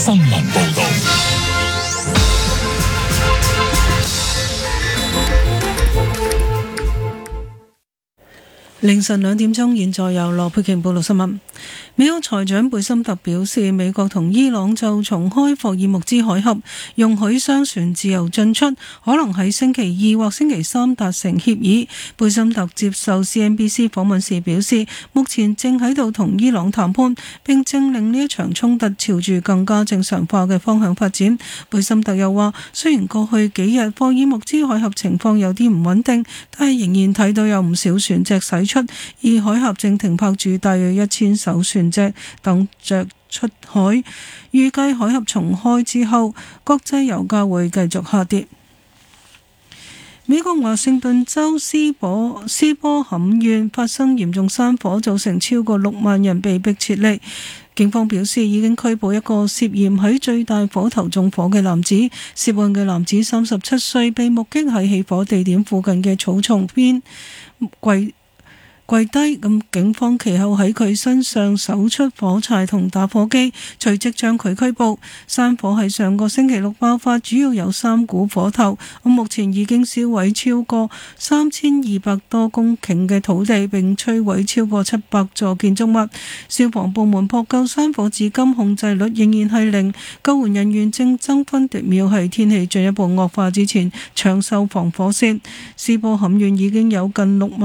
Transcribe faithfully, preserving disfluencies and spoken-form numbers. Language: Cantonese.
新聞報道。 凌晨兩點鐘，現在由羅佩瓊報道新聞。美國財長貝森特表示，美國同伊朗就重開霍爾木茲海峽，容許商船自由進出，可能喺星期二或星期三達成協議。貝森特接受 C N B C 訪問時表示，目前正喺度同伊朗談判，並正令呢一場衝突朝住更加正常化嘅方向發展。貝森特又話，雖然過去幾日霍爾木茲海峽情況有啲唔穩定，但係仍然睇到有唔少船隻駛出，而海峽正停泊住大約一千艘船隻等着出海。預計海峽重開之後，國際油價會繼續下跌。美國華盛頓州斯波斯波坎縣發生嚴重山火，造成超過六萬人被迫撤離。警方表示已經拘捕一個涉嫌喺最大火頭縱火嘅男子。涉案嘅男子三十七歲，被目擊喺起火地點附近嘅草叢邊跪跪低，咁警方其後喺佢身上搜出火柴同打火機，隨即將佢拘捕。山火喺上個星期六爆發，主要有三股火頭，咁目前已經燒毀超過三千二百多公頃嘅土地，並摧毀超過七百座建築物。消防部門撲救山火至今控制率仍然係零，救援人員正爭分奪秒喺天氣進一步惡化之前搶修防火線。斯波坎縣已經有近六萬